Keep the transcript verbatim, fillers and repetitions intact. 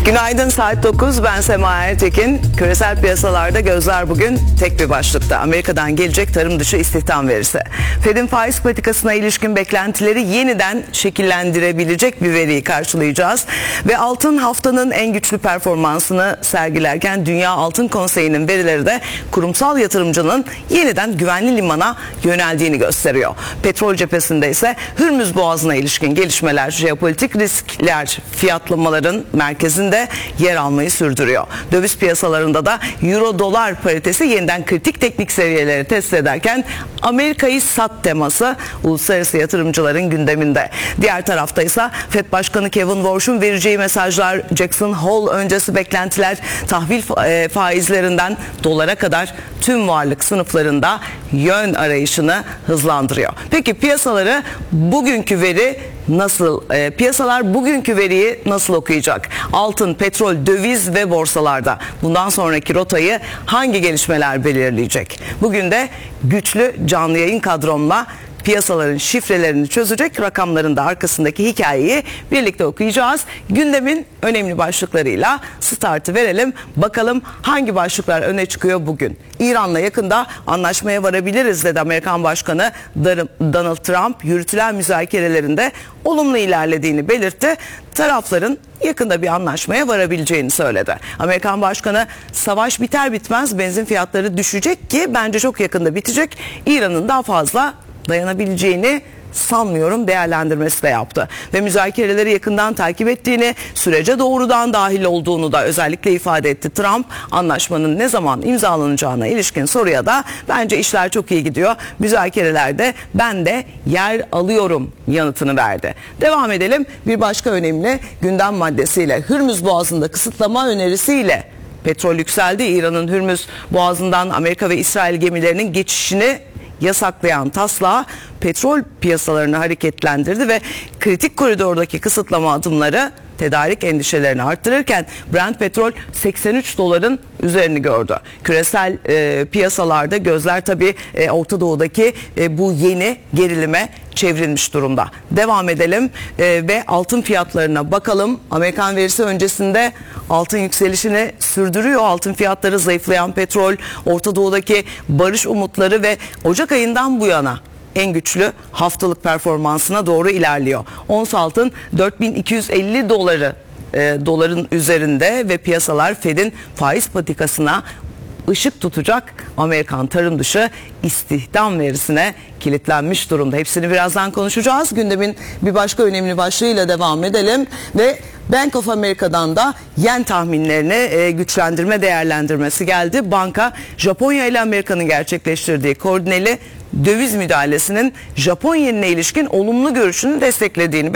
Günaydın, saat dokuz. Ben Sema Ertekin. Küresel piyasalarda gözler bugün tek bir başlıkta. Amerika'dan gelecek tarım dışı istihdam verisi. Fed'in faiz politikasına ilişkin beklentileri yeniden şekillendirebilecek bir veriyi karşılayacağız. Ve altın haftanın en güçlü performansını sergilerken Dünya Altın Konseyi'nin verileri de kurumsal yatırımcının yeniden güvenli limana yöneldiğini gösteriyor. Petrol cephesinde ise Hürmüz Boğazı'na ilişkin gelişmeler, jeopolitik riskler fiyatlamaların merkezinde de yer almayı sürdürüyor. Döviz piyasalarında da euro dolar paritesi yeniden kritik teknik seviyeleri test ederken Amerika'yı sat teması uluslararası yatırımcıların gündeminde. Diğer tarafta ise Fed Başkanı Kevin Warsh'un vereceği mesajlar, Jackson Hole öncesi beklentiler, tahvil faizlerinden dolara kadar tüm varlık sınıflarında yön arayışını hızlandırıyor. Peki piyasaları bugünkü veri nasıl, e, piyasalar bugünkü veriyi nasıl okuyacak? Altın, petrol, döviz ve borsalarda bundan sonraki rotayı hangi gelişmeler belirleyecek? Bugün de güçlü canlı yayın kadromla piyasaların şifrelerini çözecek, rakamların da arkasındaki hikayeyi birlikte okuyacağız. Gündemin önemli başlıklarıyla startı verelim. Bakalım hangi başlıklar öne çıkıyor bugün? İran'la yakında anlaşmaya varabiliriz dedi Amerikan Başkanı Donald Trump. Yürütülen müzakerelerinde olumlu ilerlediğini belirtti. Tarafların yakında bir anlaşmaya varabileceğini söyledi. Amerikan Başkanı savaş biter bitmez benzin fiyatları düşecek ki bence çok yakında bitecek. İran'ın daha fazla dayanabileceğini sanmıyorum değerlendirmesi de yaptı. Ve müzakereleri yakından takip ettiğini, sürece doğrudan dahil olduğunu da özellikle ifade etti. Trump anlaşmanın ne zaman imzalanacağına ilişkin soruya da bence işler çok iyi gidiyor, müzakerelerde ben de yer alıyorum yanıtını verdi. Devam edelim bir başka önemli gündem maddesiyle. Hürmüz Boğazı'nda kısıtlama önerisiyle petrol yükseldi. İran'ın Hürmüz Boğazı'ndan Amerika ve İsrail gemilerinin geçişini yasaklayan taslağı petrol piyasalarını hareketlendirdi ve kritik koridordaki kısıtlama adımları tedarik endişelerini arttırırken Brent petrol seksen üç doların üzerini gördü. Küresel e, piyasalarda gözler tabii e, Orta Doğu'daki e, bu yeni gerilime çevrilmiş durumda. Devam edelim e, ve altın fiyatlarına bakalım. Amerikan verisi öncesinde altın yükselişini sürdürüyor. Altın fiyatları zayıflayan petrol, Orta Doğu'daki barış umutları ve Ocak ayından bu yana en güçlü haftalık performansına doğru ilerliyor. Ons altın dört bin iki yüz elli doları e, doların üzerinde ve piyasalar Fed'in faiz politikasına ışık tutacak Amerikan tarım dışı istihdam verisine kilitlenmiş durumda. Hepsini birazdan konuşacağız. Gündemin bir başka önemli başlığıyla devam edelim ve Bank of America'dan da yen tahminlerini e, güçlendirme değerlendirmesi geldi. Banka Japonya ile Amerika'nın gerçekleştirdiği koordineli döviz müdahalesinin Japon yenine ilişkin olumlu görüşünü desteklediğini